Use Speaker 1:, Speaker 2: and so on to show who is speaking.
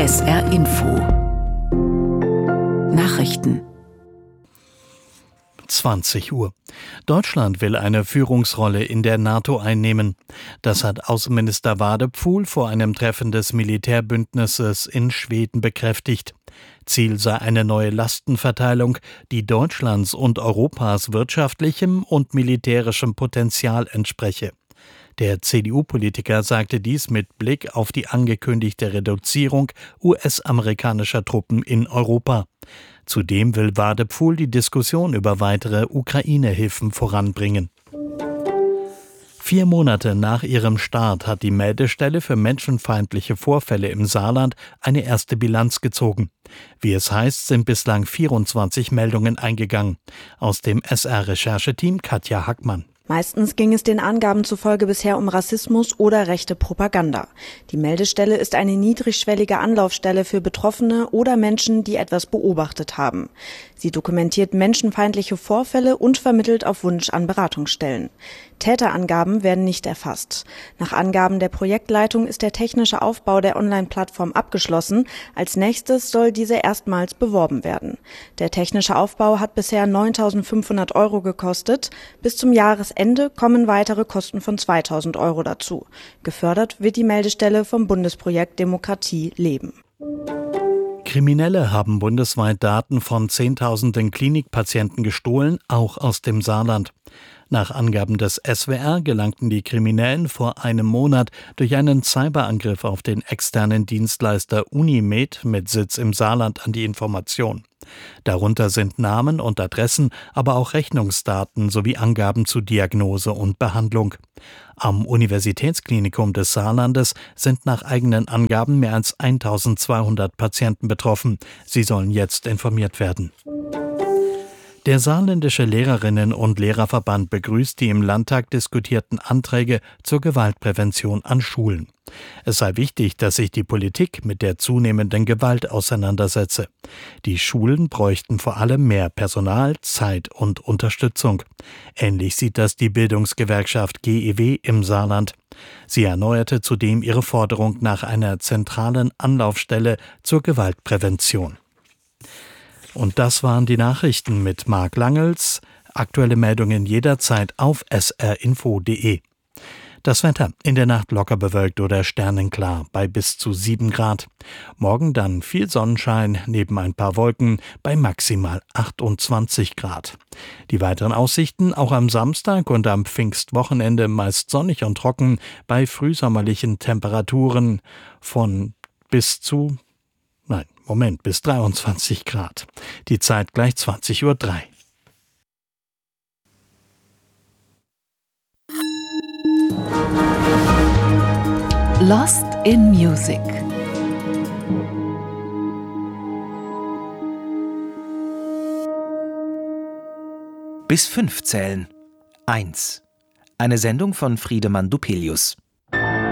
Speaker 1: SR Info Nachrichten
Speaker 2: 20 Uhr. Deutschland will eine Führungsrolle in der NATO einnehmen. Das hat Außenminister Wadepfuhl vor einem Treffen des Militärbündnisses in Schweden bekräftigt. Ziel sei eine neue Lastenverteilung, die Deutschlands und Europas wirtschaftlichem und militärischem Potenzial entspreche. Der CDU-Politiker sagte dies mit Blick auf die angekündigte Reduzierung US-amerikanischer Truppen in Europa. Zudem will Wadepfuhl die Diskussion über weitere Ukraine-Hilfen voranbringen. 4 Monate nach ihrem Start hat die Meldestelle für menschenfeindliche Vorfälle im Saarland eine erste Bilanz gezogen. Wie es heißt, sind bislang 24 Meldungen eingegangen. Aus dem SR-Rechercheteam Katja Hackmann.
Speaker 3: Meistens ging es den Angaben zufolge bisher um Rassismus oder rechte Propaganda. Die Meldestelle ist eine niedrigschwellige Anlaufstelle für Betroffene oder Menschen, die etwas beobachtet haben. Sie dokumentiert menschenfeindliche Vorfälle und vermittelt auf Wunsch an Beratungsstellen. Täterangaben werden nicht erfasst. Nach Angaben der Projektleitung ist der technische Aufbau der Online-Plattform abgeschlossen. Als nächstes soll diese erstmals beworben werden. Der technische Aufbau hat bisher 9.500 € gekostet. Bis zum Jahresende kommen weitere Kosten von 2.000 € dazu. Gefördert wird die Meldestelle vom Bundesprojekt Demokratie leben.
Speaker 2: Kriminelle haben bundesweit Daten von Zehntausenden Klinikpatienten gestohlen, auch aus dem Saarland. Nach Angaben des SWR gelangten die Kriminellen vor einem Monat durch einen Cyberangriff auf den externen Dienstleister Unimed mit Sitz im Saarland an die Information. Darunter sind Namen und Adressen, aber auch Rechnungsdaten sowie Angaben zu Diagnose und Behandlung. Am Universitätsklinikum des Saarlandes sind nach eigenen Angaben mehr als 1.200 Patienten betroffen. Sie sollen jetzt informiert werden. Der saarländische Lehrerinnen- und Lehrerverband begrüßt die im Landtag diskutierten Anträge zur Gewaltprävention an Schulen. Es sei wichtig, dass sich die Politik mit der zunehmenden Gewalt auseinandersetze. Die Schulen bräuchten vor allem mehr Personal, Zeit und Unterstützung. Ähnlich sieht das die Bildungsgewerkschaft GEW im Saarland. Sie erneuerte zudem ihre Forderung nach einer zentralen Anlaufstelle zur Gewaltprävention. Und das waren die Nachrichten mit Marc Langels. Aktuelle Meldungen jederzeit auf srinfo.de. Das Wetter: in der Nacht locker bewölkt oder sternenklar bei bis zu 7 Grad. Morgen dann viel Sonnenschein neben ein paar Wolken bei maximal 28 Grad. Die weiteren Aussichten: auch am Samstag und am Pfingstwochenende meist sonnig und trocken bei frühsommerlichen Temperaturen von bis 23 Grad. Die Zeit gleich 20:03 Uhr.
Speaker 1: Lost in Music.
Speaker 4: Bis 5 zählen. 1. Eine Sendung von Friedemann Dupelius.